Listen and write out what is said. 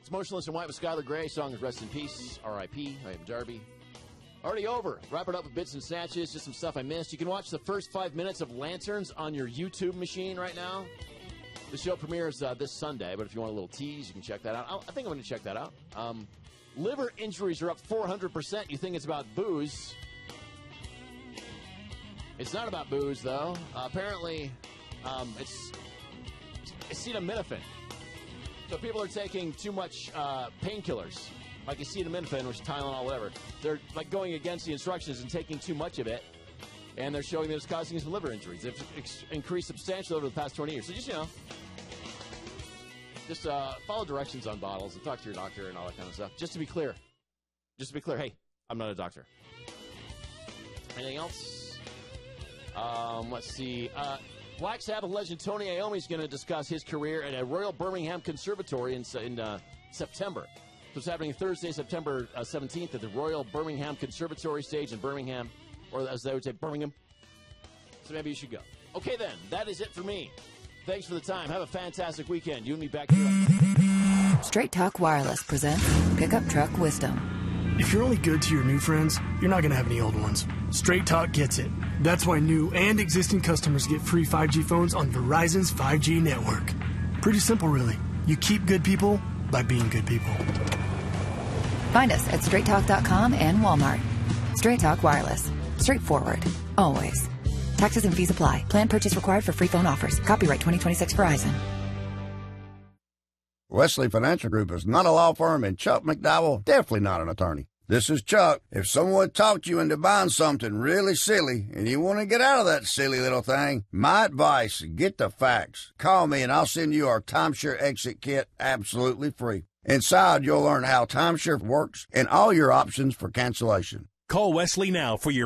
It's Motionless in White with Skylar Gray. Song is Rest in Peace, R.I.P. I am Darby. Already over. Wrap it up with bits and snatches, just some stuff I missed. You can watch the first 5 minutes of Lanterns on your YouTube machine right now. The show premieres this Sunday, but if you want a little tease, you can check that out. I think I'm going to check that out. Liver injuries are up 400%. You think it's about booze. It's not about booze, though. Apparently, it's acetaminophen. So people are taking too much painkillers, like acetaminophen, which is Tylenol, whatever. They're like going against the instructions and taking too much of it, and they're showing that it's causing some liver injuries. They've increased substantially over the past 20 years. So just follow directions on bottles and talk to your doctor and all that kind of stuff. Just to be clear, hey, I'm not a doctor. Anything else? Let's see. Black Sabbath legend Tony Iommi is going to discuss his career at a Royal Birmingham Conservatory in September. So it's happening Thursday, September 17th at the Royal Birmingham Conservatory stage in Birmingham, or as they would say, Birmingham. So maybe you should go. Okay, then. That is it for me. Thanks for the time. Have a fantastic weekend. You and me back here. Straight Talk Wireless presents Pickup Truck Wisdom. If you're only good to your new friends, you're not going to have any old ones. Straight Talk gets it. That's why new and existing customers get free 5G phones on Verizon's 5G network. Pretty simple, really. You keep good people by being good people. Find us at straighttalk.com and Walmart. Straight Talk Wireless. Straightforward. Always. Taxes and fees apply. Plan purchase required for free phone offers. Copyright 2026 Verizon. Wesley Financial Group is not a law firm, and Chuck McDowell definitely not an attorney. This is Chuck. If someone talked you into buying something really silly and you want to get out of that silly little thing, my advice, get the facts. Call me and I'll send you our timeshare exit kit absolutely free. Inside, you'll learn how timeshare works and all your options for cancellation. Call Wesley now for your